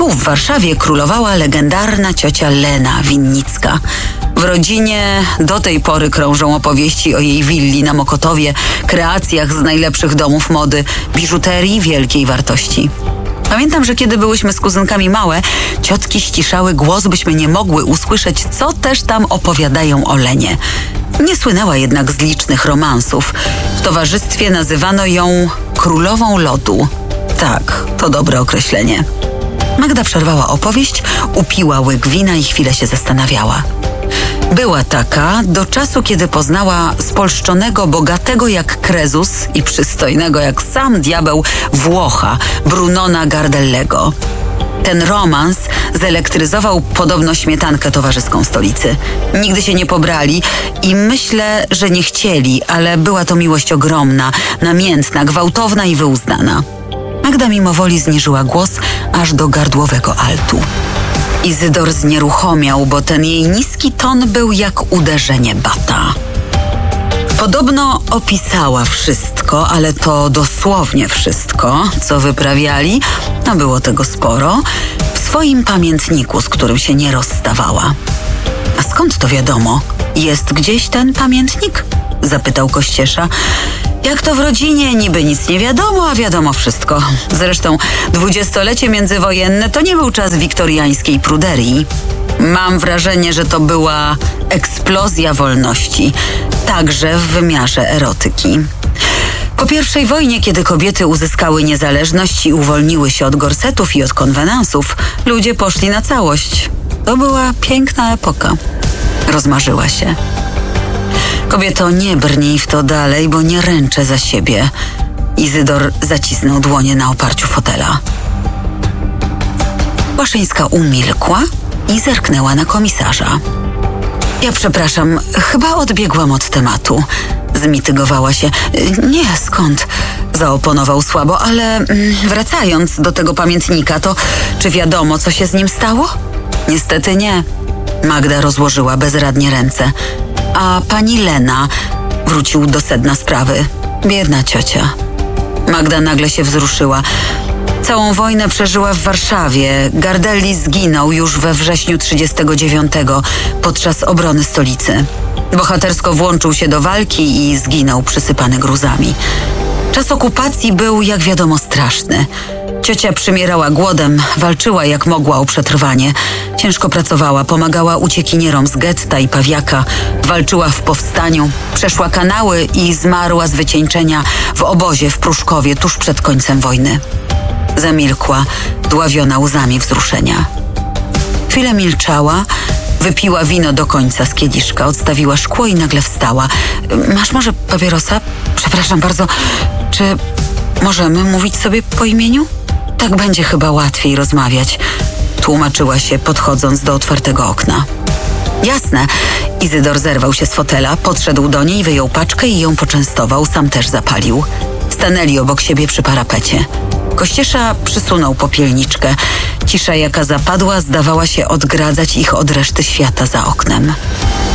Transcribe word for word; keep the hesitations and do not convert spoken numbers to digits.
Tu w Warszawie królowała legendarna ciocia Lena Winnicka. W rodzinie do tej pory krążą opowieści o jej willi na Mokotowie, kreacjach z najlepszych domów mody, biżuterii wielkiej wartości. Pamiętam, że kiedy byłyśmy z kuzynkami małe, ciotki ściszały głos, byśmy nie mogły usłyszeć, co też tam opowiadają o Lenie. Nie słynęła jednak z licznych romansów. W towarzystwie nazywano ją królową lodu. Tak, to dobre określenie. Magda przerwała opowieść, upiła łyk wina i chwilę się zastanawiała. Była taka do czasu, kiedy poznała spolszczonego, bogatego jak Krezus i przystojnego jak sam diabeł Włocha, Brunona Gardellego. Ten romans zelektryzował podobno śmietankę towarzyską stolicy. Nigdy się nie pobrali i myślę, że nie chcieli, ale była to miłość ogromna, namiętna, gwałtowna i wyuzdana. Magda mimowoli zniżyła głos aż do gardłowego altu. Izydor znieruchomiał, bo ten jej niski ton był jak uderzenie bata. Podobno opisała wszystko, ale to dosłownie wszystko, co wyprawiali, a było tego sporo, w swoim pamiętniku, z którym się nie rozstawała. A skąd to wiadomo? Jest gdzieś ten pamiętnik? Zapytał Kościesza. Jak to w rodzinie, niby nic nie wiadomo, a wiadomo wszystko. Zresztą dwudziestolecie międzywojenne to nie był czas wiktoriańskiej pruderii. Mam wrażenie, że to była eksplozja wolności, także w wymiarze erotyki. Po pierwszej wojnie, kiedy kobiety uzyskały niezależność i uwolniły się od gorsetów i od konwenansów, ludzie poszli na całość. To była piękna epoka. Rozmarzyła się. Kobieto, nie brnij w to dalej, bo nie ręczę za siebie. Izydor zacisnął dłonie na oparciu fotela. Łaszyńska umilkła i zerknęła na komisarza. Ja przepraszam, chyba odbiegłam od tematu. Zmitygowała się. Nie, skąd? Zaoponował słabo, ale wracając do tego pamiętnika, to czy wiadomo, co się z nim stało? Niestety nie. Magda rozłożyła bezradnie ręce. A pani Lena wrócił do sedna sprawy. Biedna ciocia. Magda nagle się wzruszyła. Całą wojnę przeżyła w Warszawie. Gardelli zginął już we wrześniu trzydziestego dziewiątego podczas obrony stolicy. Bohatersko włączył się do walki i zginął przysypany gruzami. Czas okupacji był, jak wiadomo, straszny. Ciocia przymierała głodem, walczyła jak mogła o przetrwanie. Ciężko pracowała, pomagała uciekinierom z getta i Pawiaka, walczyła w powstaniu, przeszła kanały i zmarła z wycieńczenia w obozie w Pruszkowie tuż przed końcem wojny. Zamilkła, dławiona łzami wzruszenia. Chwilę milczała, wypiła wino do końca z kieliszka, odstawiła szkło i nagle wstała. Masz może papierosa? Przepraszam bardzo, czy możemy mówić sobie po imieniu? Tak będzie chyba łatwiej rozmawiać, tłumaczyła się, podchodząc do otwartego okna. Jasne. Izydor zerwał się z fotela, podszedł do niej, wyjął paczkę i ją poczęstował, sam też zapalił. Stanęli obok siebie przy parapecie. Kościesza przysunął popielniczkę. Cisza, jaka zapadła, zdawała się odgradzać ich od reszty świata za oknem.